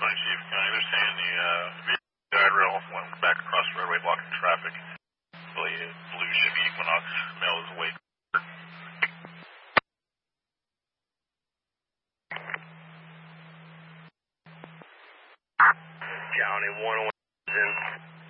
Chief. They're saying the guardrail went back across the roadway blocking traffic. Blue Chevy Equinox male is awake. County 101 is in.